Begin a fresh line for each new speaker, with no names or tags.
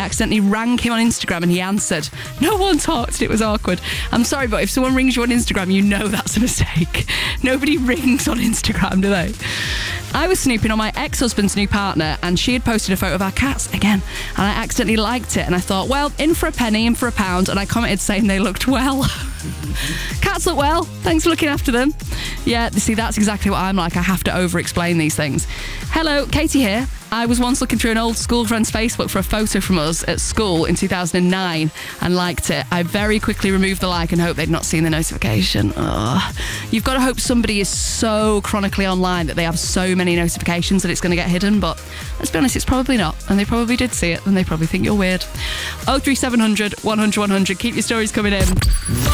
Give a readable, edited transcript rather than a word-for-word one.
accidentally rang him on Instagram and he answered. No one talked. It was awkward. I'm sorry, but if someone rings you on Instagram, you know that's a mistake. Nobody rings on Instagram, do they? I was snooping on my ex-husband's new partner and she had posted a photo of our cats again, and I accidentally liked it, and I thought, well, in for a penny, in for a pound, and I commented saying they looked well. Cats look well. Thanks for looking after them. Yeah, see, that's exactly what I'm like. I have to over-explain these things. Hello, Katie here. I was once looking through an old school friend's Facebook for a photo from us at school in 2009 and liked it. I very quickly removed the like and hoped they'd not seen the notification. Ugh. You've got to hope somebody is so chronically online that they have so many notifications that it's going to get hidden, but let's be honest, it's probably not, and they probably did see it and they probably think you're weird. 03700 100 100. Keep your stories coming in.